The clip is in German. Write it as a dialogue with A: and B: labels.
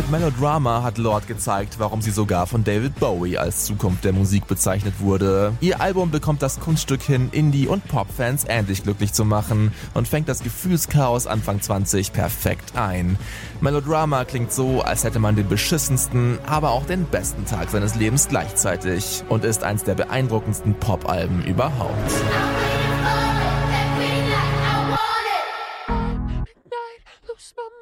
A: Melodrama hat Lorde gezeigt, warum sie sogar von David Bowie als Zukunft der Musik bezeichnet wurde. Ihr Album bekommt das Kunststück hin, Indie- und Pop-Fans ähnlich glücklich zu machen und fängt das Gefühlschaos Anfang 20 perfekt ein. Melodrama klingt so, als hätte man den beschissensten, aber auch den besten Tag seines Lebens gleichzeitig und ist eins der beeindruckendsten Pop-Alben überhaupt.